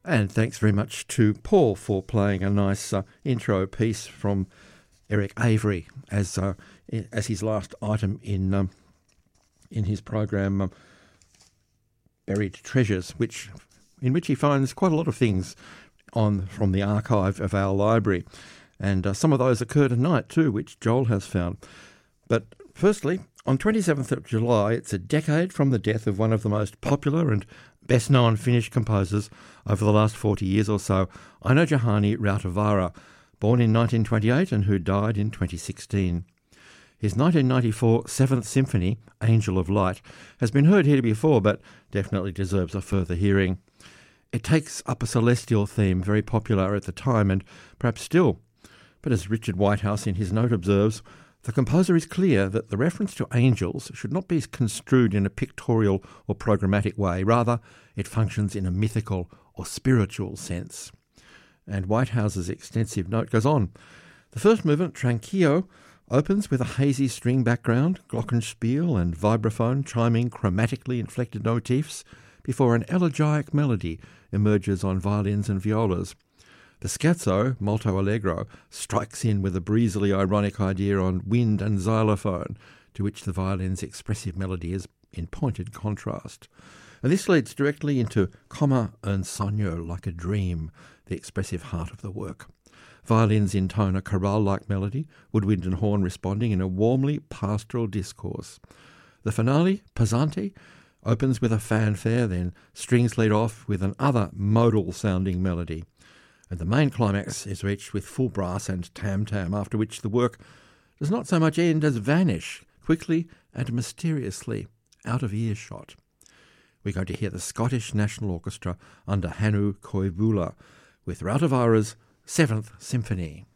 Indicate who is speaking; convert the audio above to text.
Speaker 1: And thanks very much to Paul for playing a nice intro piece from Eric Avery as his last item in his program Buried Treasures, in which he finds quite a lot of things from the archive of our library. And some of those occur tonight too, which Joel has found. But firstly, on 27th of July, it's a decade from the death of one of the most popular and best-known Finnish composers over the last 40 years or so, Aino Juhani Rautavaara, born in 1928 and who died in 2016. His 1994 Seventh Symphony, Angel of Light, has been heard here before, but definitely deserves a further hearing. It takes up a celestial theme very popular at the time and perhaps still. But as Richard Whitehouse in his note observes, the composer is clear that the reference to angels should not be construed in a pictorial or programmatic way. Rather, it functions in a mythical or spiritual sense. And Whitehouse's extensive note goes on. The first movement, Tranquillo, opens with a hazy string background, glockenspiel and vibraphone chiming chromatically inflected motifs before an elegiac melody emerges on violins and violas. The scherzo, molto allegro, strikes in with a breezily ironic idea on wind and xylophone, to which the violin's expressive melody is in pointed contrast. And this leads directly into Come un sogno, like a dream, the expressive heart of the work. Violins intone a chorale-like melody, woodwind and horn responding in a warmly pastoral discourse. The finale, Pesante, opens with a fanfare, then strings lead off with another modal-sounding melody. And the main climax is reached with full brass and tam-tam, after which the work does not so much end as vanish, quickly and mysteriously, out of earshot. We're going to hear the Scottish National Orchestra under Hannu Koivula with Rautavaara's Seventh Symphony.